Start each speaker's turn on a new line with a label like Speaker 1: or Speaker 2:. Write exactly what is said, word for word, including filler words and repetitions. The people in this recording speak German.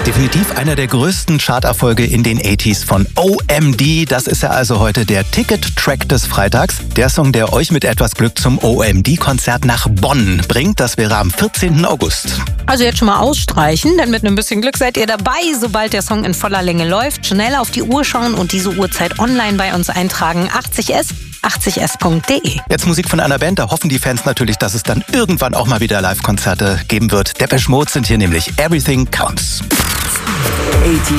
Speaker 1: Definitiv einer der größten Charterfolge in den achtziger von O M D. Das ist ja also heute der Ticket-Track des Freitags. Der Song, der euch mit etwas Glück zum O M D-Konzert nach Bonn bringt. Das wäre am vierzehnten August.
Speaker 2: Also jetzt schon mal ausstreichen, denn mit einem bisschen Glück seid ihr dabei, sobald der Song in voller Länge läuft. Schnell auf die Uhr schauen und diese Uhrzeit online bei uns eintragen. achtzig S, achtzig S punkt de.
Speaker 1: Jetzt Musik von einer Band, da hoffen die Fans natürlich, dass es dann irgendwann auch mal wieder Live-Konzerte geben wird. Depeche Mode sind hier nämlich Everything Counts.